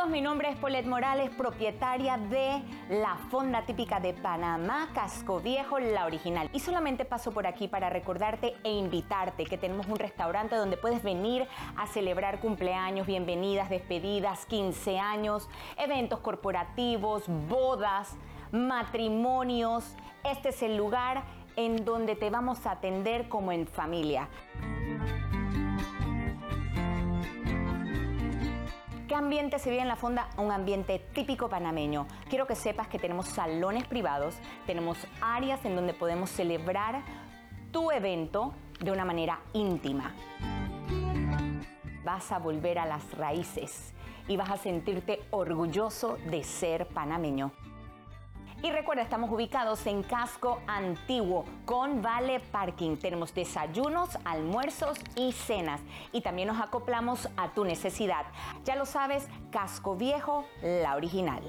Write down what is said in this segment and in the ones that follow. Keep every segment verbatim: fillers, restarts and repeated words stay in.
Saludos, mi nombre es Paulette Morales, propietaria de la fonda típica de Panamá, Casco Viejo, la original. Y solamente paso por aquí para recordarte e invitarte que tenemos un restaurante donde puedes venir a celebrar cumpleaños, bienvenidas, despedidas, quince años, eventos corporativos, bodas, matrimonios. Este es el lugar en donde te vamos a atender como en familia. ¿Qué ambiente se vive en la fonda? Un ambiente típico panameño. Quiero que sepas que tenemos salones privados, tenemos áreas en donde podemos celebrar tu evento de una manera íntima. Vas a volver a las raíces y vas a sentirte orgulloso de ser panameño. Y recuerda, estamos ubicados en Casco Antiguo con Vale Parking. Tenemos desayunos, almuerzos y cenas. Y también nos acoplamos a tu necesidad. Ya lo sabes, Casco Viejo, la original.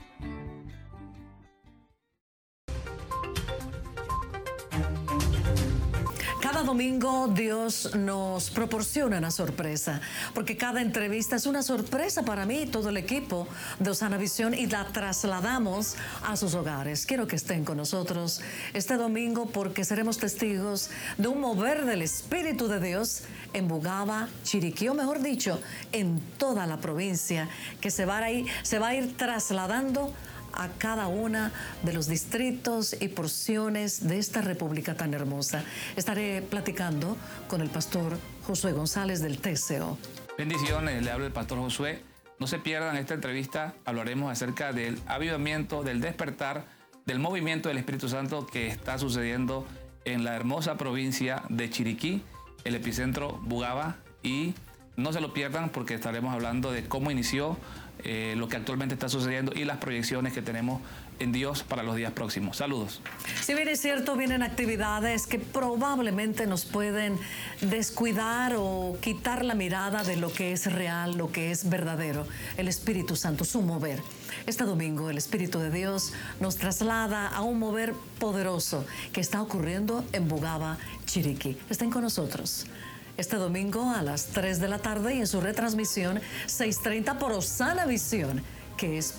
Cada domingo Dios nos proporciona una sorpresa, porque cada entrevista es una sorpresa para mí y todo el equipo de Osana Visión y la trasladamos a sus hogares. Quiero que estén con nosotros este domingo porque seremos testigos de un mover del Espíritu de Dios en Bugaba, Chiriquí, o mejor dicho, en toda la provincia, que se va a ir, se va a ir trasladando a cada una de los distritos y porciones de esta república tan hermosa. Estaré platicando con el pastor Josué González del T C O. Bendiciones, le habla el pastor Josué. No se pierdan esta entrevista, hablaremos acerca del avivamiento, del despertar, del movimiento del Espíritu Santo que está sucediendo en la hermosa provincia de Chiriquí, el epicentro Bugaba, y no se lo pierdan porque estaremos hablando de cómo inició, Eh, lo que actualmente está sucediendo y las proyecciones que tenemos en Dios para los días próximos. Saludos. Si bien es cierto, vienen actividades que probablemente nos pueden descuidar o quitar la mirada de lo que es real, lo que es verdadero. El Espíritu Santo, su mover. Este domingo el Espíritu de Dios nos traslada a un mover poderoso que está ocurriendo en Bugaba, Chiriquí. Estén con nosotros este domingo a las tres de la tarde y en su retransmisión seis treinta por Osana Visión, que es